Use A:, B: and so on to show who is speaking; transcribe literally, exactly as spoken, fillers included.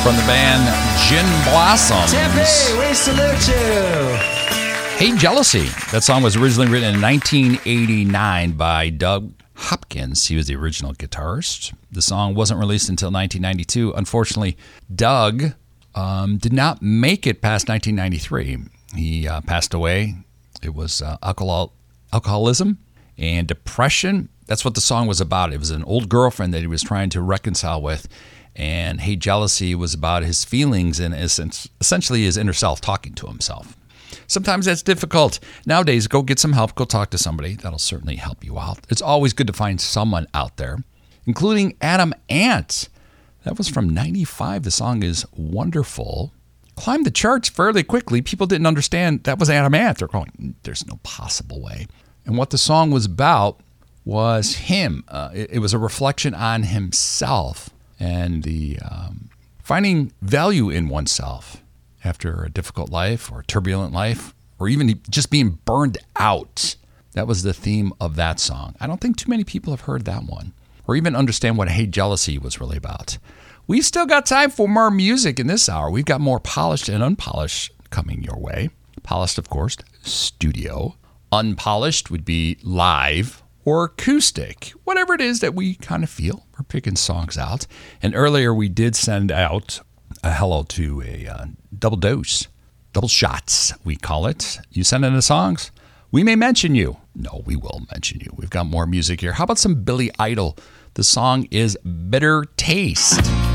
A: from the band Gin Blossoms.
B: Tempe, we salute you.
A: Hey Jealousy. That song was originally written in nineteen eighty-nine by Doug Hopkins. He was the original guitarist. The song wasn't released until nineteen ninety-two. Unfortunately, Doug um, did not make it past nineteen ninety-three. He uh, passed away. It was uh, alcohol, alcoholism and depression. That's what the song was about. It was an old girlfriend that he was trying to reconcile with. And Hey Jealousy was about his feelings and essentially his inner self talking to himself. Sometimes that's difficult. Nowadays, go get some help. Go talk to somebody. That'll certainly help you out. It's always good to find someone out there, including Adam Ant. That was from ninety-five. The song is Wonderful. Climbed the charts fairly quickly. People didn't understand that was Adam Ant. They're going, there's no possible way. And what the song was about was him. Uh, it, it was a reflection on himself and the um, finding value in oneself after a difficult life or a turbulent life, or even just being burned out. That was the theme of that song. I don't think too many people have heard that one or even understand what Hey Jealousy was really about. We've still got time for more music in this hour. We've got more polished and unpolished coming your way. Polished, of course, studio. Unpolished would be live or acoustic, whatever it is that we kind of feel. We're picking songs out. And earlier we did send out a hello to a uh, double dose, double shots, we call it. You send in the songs, we may mention you. No, we will mention you. We've got more music here. How about some Billy Idol? The song is Bitter Taste.